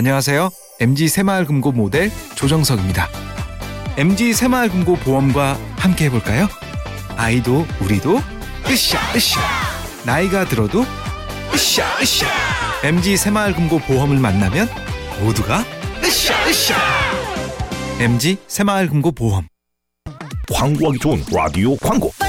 안녕하세요. MG 새마을금고 모델 조정석입니다. MG 새마을금고 보험과 함께 해볼까요? 아이도 우리도 으쌰 으쌰. 나이가 들어도 으쌰 으쌰. MG 새마을금고 보험을 만나면 모두가 으쌰 으쌰. MG 새마을금고 보험. 광고하기 좋은 라디오 광고.